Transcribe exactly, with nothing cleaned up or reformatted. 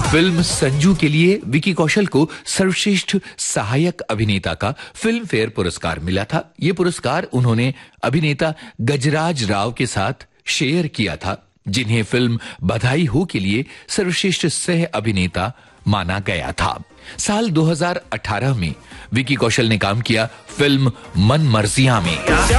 Film Sanju के लिए विकी कौशल को सर्वश्रेष्ठ सहायक अभिनेता का फिल्म फेयर पुरस्कार मिला था। यह पुरस्कार उन्होंने अभिनेता गजराज राव के साथ शेयर किया था, जिन्हें फिल्म बधाई हो के लिए सर्वश्रेष्ठ सह अभिनेता माना गया था। साल दो हज़ार अठारह में विकी कौशल ने काम किया फिल्म मन मर्जियां में।